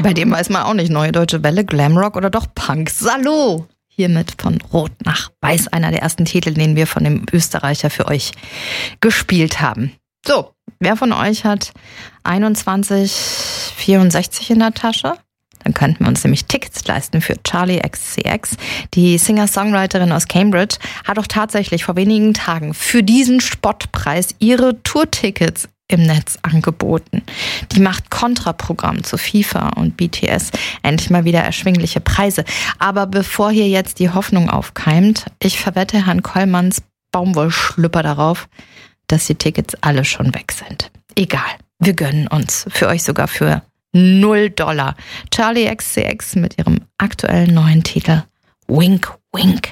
Bei dem weiß man auch nicht, Neue Deutsche Welle, Glamrock oder doch Punk. Salo! Hiermit von Rot nach Weiß, einer der ersten Titel, den wir von dem Österreicher für euch gespielt haben. So, wer von euch hat 21,64 in der Tasche? Dann könnten wir uns nämlich Tickets leisten für Charli XCX. Die Singer-Songwriterin aus Cambridge hat auch tatsächlich vor wenigen Tagen für diesen Spottpreis ihre Tourtickets im Netz angeboten. Die macht Kontraprogramm zu FIFA und BTS. Endlich mal wieder erschwingliche Preise. Aber bevor hier jetzt die Hoffnung aufkeimt, ich verwette Herrn Kollmanns Baumwollschlüpper darauf, dass die Tickets alle schon weg sind. Egal, wir gönnen uns. Für euch sogar für $0. Charli XCX mit ihrem aktuellen neuen Titel Wink Wink.